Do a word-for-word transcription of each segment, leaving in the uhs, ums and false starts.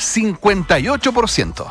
cincuenta y ocho por ciento.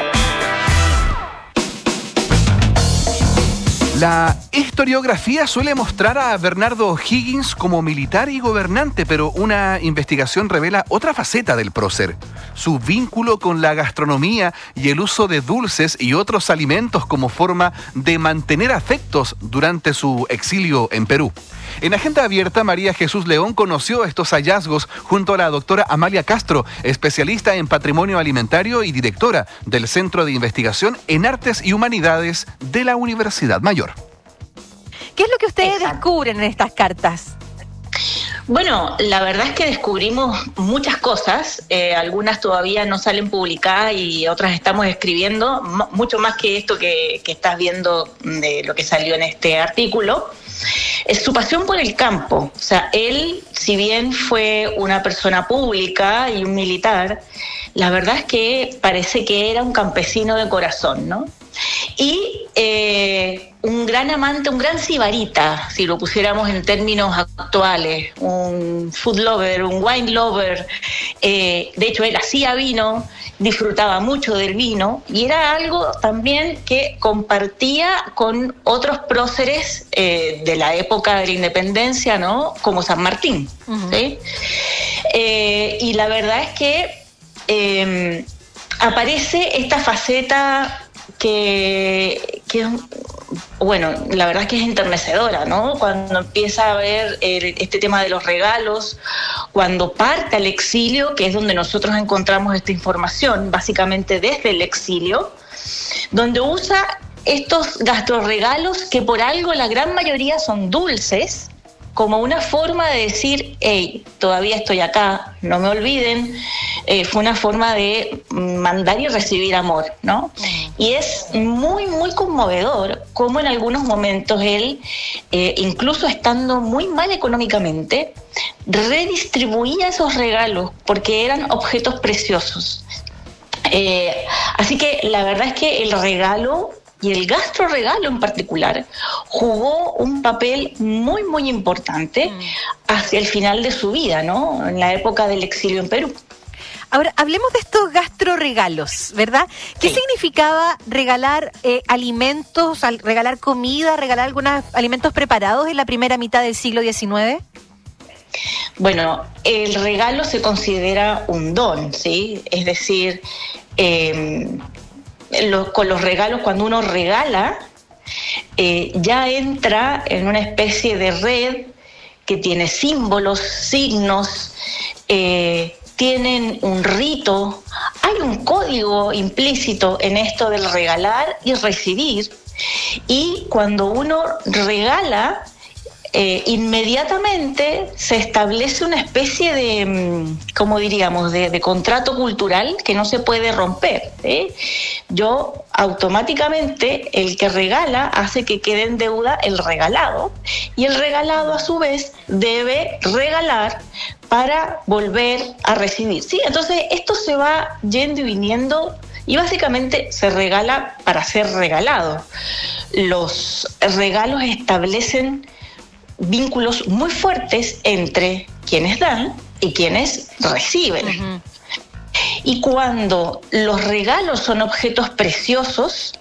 La historiografía suele mostrar a Bernardo O'Higgins como militar y gobernante, pero una investigación revela otra faceta del prócer: su vínculo con la gastronomía y el uso de dulces y otros alimentos como forma de mantener afectos durante su exilio en Perú. En Agenda Abierta, María Jesús León conoció estos hallazgos junto a la doctora Amalia Castro, especialista en patrimonio alimentario y directora del Centro de Investigación en Artes y Humanidades de la Universidad Mayor. ¿Qué es lo que ustedes Exacto. descubren en estas cartas? Bueno, la verdad es que descubrimos muchas cosas, eh, algunas todavía no salen publicadas y otras estamos escribiendo, m- mucho más que esto que, que estás viendo de lo que salió en este artículo. Es su pasión por el campo. O sea, él, si bien fue una persona pública y un militar, la verdad es que parece que era un campesino de corazón, ¿no? Y eh, un gran amante, un gran sibarita, si lo pusiéramos en términos actuales, un food lover, un wine lover. Eh, de hecho, él hacía vino, disfrutaba mucho del vino y era algo también que compartía con otros próceres eh, de la época de la independencia, ¿no? Como San Martín, Uh-huh. ¿sí? Eh, y la verdad es que eh, aparece esta faceta que, que, bueno, la verdad es que es enternecedora, ¿no? Cuando empieza a ver el, este tema de los regalos, cuando parte al exilio, que es donde nosotros encontramos esta información, básicamente desde el exilio, donde usa estos gastroregalos que por algo la gran mayoría son dulces, como una forma de decir, hey, todavía estoy acá, no me olviden. Eh, fue una forma de mandar y recibir amor, ¿no? Y es muy, muy conmovedor cómo en algunos momentos él, eh, incluso estando muy mal económicamente, redistribuía esos regalos porque eran objetos preciosos. Eh, así que la verdad es que el regalo y el gastroregalo en particular jugó un papel muy, muy importante mm. hacia el final de su vida, ¿no? En la época del exilio en Perú. Ahora, hablemos de estos gastroregalos, ¿verdad? ¿Qué sí. significaba regalar eh, alimentos, al, regalar comida, regalar algunos alimentos preparados en la primera mitad del siglo diecinueve? Bueno, el regalo se considera un don, ¿sí? Es decir, eh, Los, con los regalos, cuando uno regala, eh, ya entra en una especie de red que tiene símbolos, signos, eh, tienen un rito, hay un código implícito en esto del regalar y recibir, y cuando uno regala, Eh, inmediatamente se establece una especie de, ¿cómo diríamos?, de, de contrato cultural que no se puede romper, ¿eh? Yo automáticamente, el que regala hace que quede en deuda el regalado, y el regalado a su vez debe regalar para volver a recibir, ¿sí? Entonces esto se va yendo y viniendo y básicamente se regala para ser regalado. Los regalos establecen vínculos muy fuertes entre quienes dan y quienes reciben. Uh-huh. Y cuando los regalos son objetos preciosos,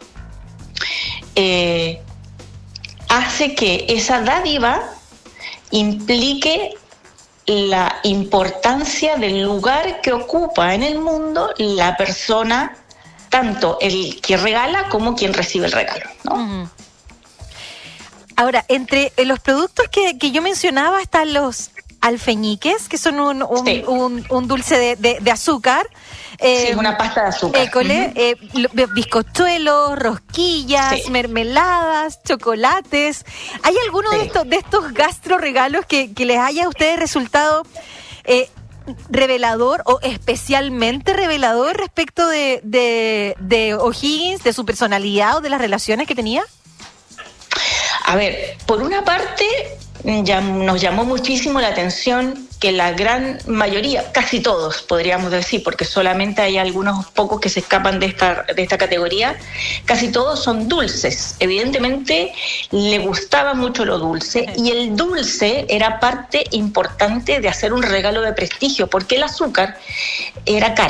eh, hace que esa dádiva implique la importancia del lugar que ocupa en el mundo la persona, tanto el que regala como quien recibe el regalo, ¿no? Uh-huh. Ahora, entre los productos que, que yo mencionaba están los alfeñiques, que son un, un, sí. un, un dulce de, de, de azúcar. Eh, sí, una pasta de azúcar. École, uh-huh. eh, bizcochuelos, rosquillas, sí. mermeladas, chocolates. ¿Hay alguno sí. de estos de estos gastroregalos que, que les haya a ustedes resultado eh, revelador o especialmente revelador respecto de, de, de O'Higgins, de su personalidad o de las relaciones que tenía? A ver, por una parte, ya nos llamó muchísimo la atención que la gran mayoría, casi todos podríamos decir, porque solamente hay algunos pocos que se escapan de esta, de esta categoría, casi todos son dulces. Evidentemente le gustaba mucho lo dulce y el dulce era parte importante de hacer un regalo de prestigio, porque el azúcar era caro.